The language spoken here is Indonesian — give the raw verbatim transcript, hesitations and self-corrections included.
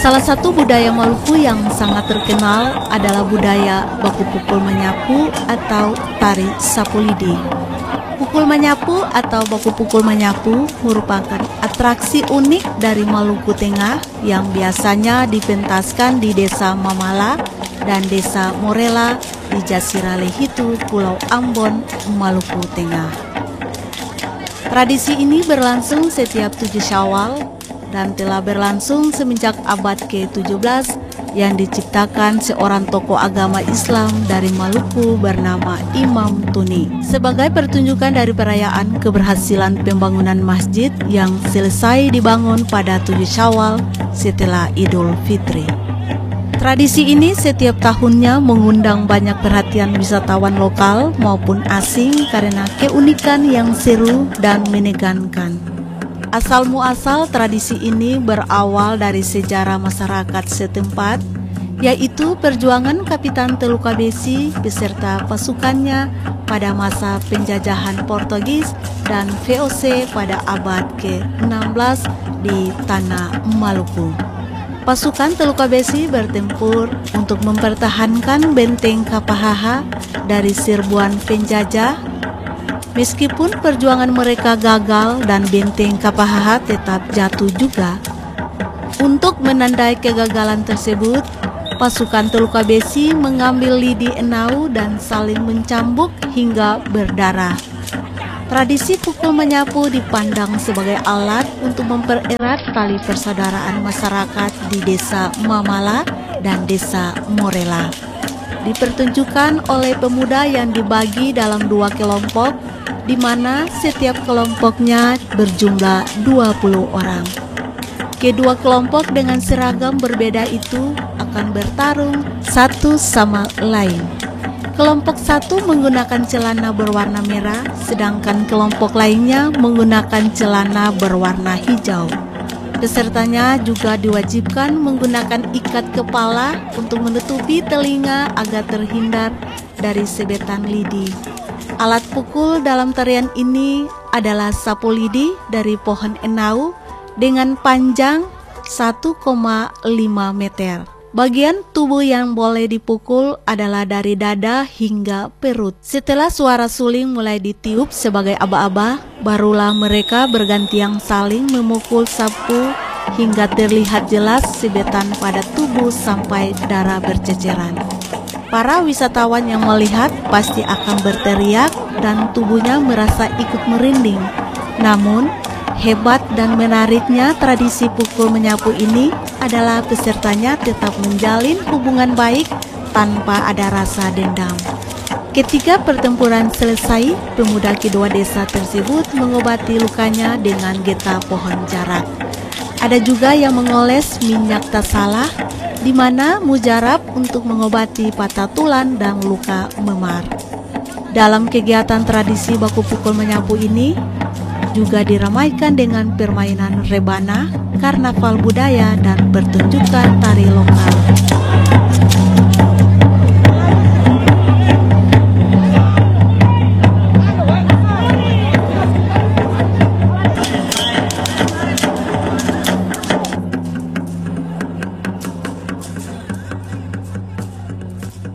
Salah satu budaya Maluku yang sangat terkenal adalah budaya baku pukul menyapu atau tari sapu lidi. Pukul menyapu atau baku pukul menyapu merupakan atraksi unik dari Maluku Tengah yang biasanya dipentaskan di Desa Mamala dan Desa Morela di Jazirah Lehitu, Pulau Ambon, Maluku Tengah. Tradisi ini berlangsung setiap tujuh Syawal dan telah berlangsung semenjak abad ke tujuh belas yang diciptakan seorang tokoh agama Islam dari Maluku bernama Imam Tuni sebagai pertunjukan dari perayaan keberhasilan pembangunan masjid yang selesai dibangun pada tujuh Syawal setelah Idul Fitri. Tradisi ini setiap tahunnya mengundang banyak perhatian wisatawan lokal maupun asing karena keunikan yang seru dan menegangkan. Asal muasal tradisi ini berawal dari sejarah masyarakat setempat, yaitu perjuangan Kapitan Telukabesi beserta pasukannya pada masa penjajahan Portugis dan V O C pada abad ke enam belas di Tanah Maluku. Pasukan Telukabesi bertempur untuk mempertahankan benteng Kapahaha dari serbuan penjajah. Meskipun perjuangan mereka gagal dan benteng Kapahaha tetap jatuh juga. Untuk menandai kegagalan tersebut, pasukan Telukabesi mengambil lidi enau dan saling mencambuk hingga berdarah. Tradisi pukul menyapu dipandang sebagai alat untuk mempererat tali persaudaraan masyarakat di Desa Mamala dan Desa Morela. Dipertunjukkan oleh pemuda yang dibagi dalam dua kelompok, di mana setiap kelompoknya berjumlah dua puluh orang. Kedua kelompok dengan seragam berbeda itu akan bertarung satu sama lain. Kelompok satu menggunakan celana berwarna merah, sedangkan kelompok lainnya menggunakan celana berwarna hijau. Pesertanya juga diwajibkan menggunakan ikat kepala untuk menutupi telinga agar terhindar dari sebetan lidi. Alat pukul dalam tarian ini adalah sapu lidi dari pohon enau dengan panjang satu koma lima meter. Bagian tubuh yang boleh dipukul adalah dari dada hingga perut. Setelah suara suling mulai ditiup sebagai aba-aba, barulah mereka bergantian saling memukul sapu hingga terlihat jelas sebetan pada tubuh sampai darah berceceran. Para wisatawan yang melihat pasti akan berteriak dan tubuhnya merasa ikut merinding. Namun, hebat dan menariknya tradisi pukul menyapu ini adalah pesertanya tetap menjalin hubungan baik tanpa ada rasa dendam. Ketika pertempuran selesai, pemuda kedua desa tersebut mengobati lukanya dengan getah pohon jarak. Ada juga yang mengoles minyak tasalah, di mana mujarab untuk mengobati patah tulang dan luka memar. Dalam kegiatan tradisi baku pukul menyapu ini juga diramaikan dengan permainan rebana, karnaval budaya, dan pertunjukan tari lokal.